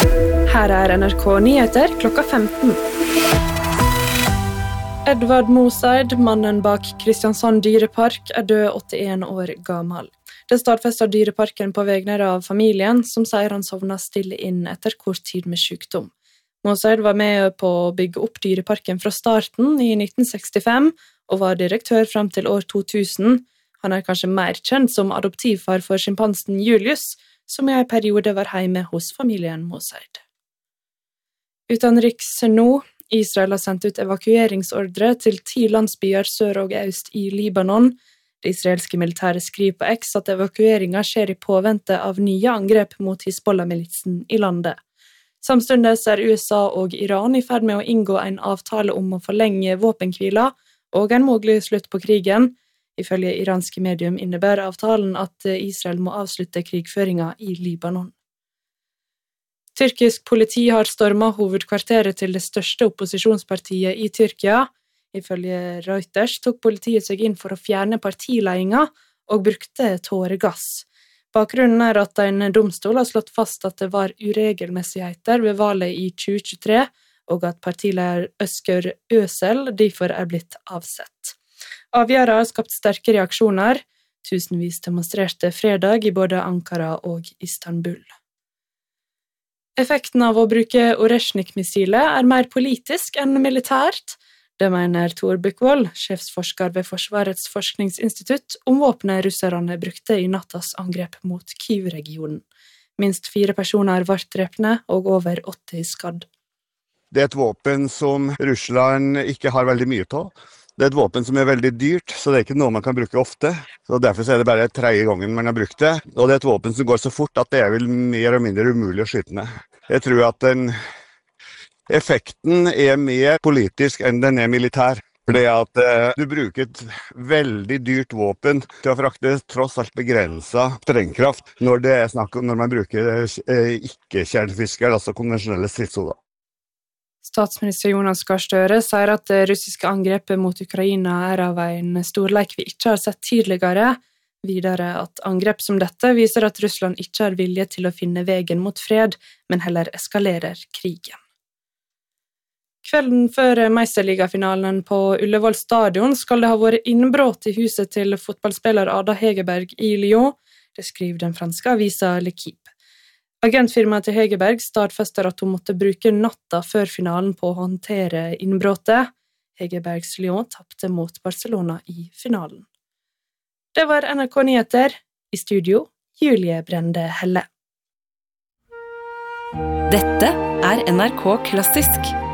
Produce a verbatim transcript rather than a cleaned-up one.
Her er N R K Nyheter klokka femten. Edvard Moseid, mannen bak Kristiansand dyrepark, er død åttien år gammel. Det stadfester dyreparken på vegne av familien, som sier han sovnet stille inn etter kort tid med sykdom. Moseid var med på å bygge opp dyreparken fra starten i nitten sekstifem, og var direktør frem til år to tusen. Han er kanskje mer kjent som adoptivfar for sjimpansen Julius, som i en periode var hjemme hos familien Moseid. Utenriks nå. Israel har sendt ut evakueringsordre til ti landsbyer sør og øst i Libanon. Det israelske militæret skriver på X at evakueringen skjer i påvente av nye angrep mot Hizbollah-militsen i landet. Samtidig er U S A og Iran i ferd med å inngå en avtale om å forlenge våpenhvila og en mulig slutt på krigen. Ifølge iranske medium innebærer avtalen at Israel må avslutte krigføringen i Libanon. Tyrkisk politi har stormet hovedkvarteret til det største opposisjonspartiet i Tyrkia. Ifølge Reuters tok politiet seg inn for å fjerne partiledelsen og brukte tåregass. Bakgrunnen er at en domstol har slått fast at det var uregelmessigheter ved valget i tjue tjuetre, og at partileder Özgür Özel derfor er blitt avsett. Avgjørelsen har skapt sterke reaksjoner. Tusenvis demonstrerte fredag i både Ankara og Istanbul. Effekten av å bruke Oreshnik-missilet er mer politisk enn militært. Det mener Tor Buchwald, sjefsforsker ved Forsvarets forskningsinstitutt, om våpenet russerne brukte i nattas angrep mot Kyiv-regionen. Minst fire personer ble drepne og over åtti skadd. Det er et våpen som Russland ikke har veldig mye av. Det er et våpen som er veldig dyrt, så det er ikke noe man kan bruke ofte. Så derfor er det bare tredje gangen man har brukt det. Og det er et våpen som går så fort at det er vel mer og mindre umulig å skyte med. Jeg tror at den effekten er mer politisk enn den er militær. Fordi at eh, du bruker et veldig dyrt våpen til å frakte tross alt begrenset sprengkraft når det er snakk om når man bruker eh, ikke-kjernefisker, altså konvensjonelle stridshoder. Statsminister Jonas Gahr Støre sier at det russiske angrepet mot Ukraina er av en storleik vi ikke har sett tidligere. Videre at angrep som dette viser at Russland ikke har vilje til å finne veien mot fred, men heller eskalerer krigen. Kvelden før Meisterligafinalen på Ullevål stadion skal det ha vært innbrudd i huset til fotballspiller Ada Hegerberg i Lyon. Det skriver den franske avisa L'Equipe. Agentfirmaet til Hegerberg stadfester at hun måtte bruke natta før finalen på å håndtere innbruddet. Hegerbergs Lyon tapte mot Barcelona i finalen. Det var N R K Nyheter. I studio, Julie Brende Helle. Dette er N R K Klassisk.